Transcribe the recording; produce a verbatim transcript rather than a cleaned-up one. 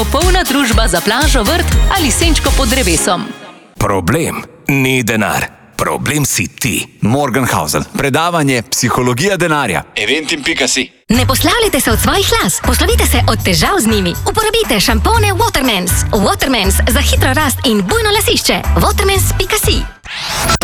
popolna družba za plažo, vrt ali senčko pod drevesom. Problem ni denar. Problem si ti. Morgenhausen. Predavanje Psihologija denarja. eventim pika si. Ne poslavljajte se od svojih las, poslovite se od težav z njimi. Uporabite šampone Watermans. Watermans za hitro rast in bujno lasišče. Watermans pika si.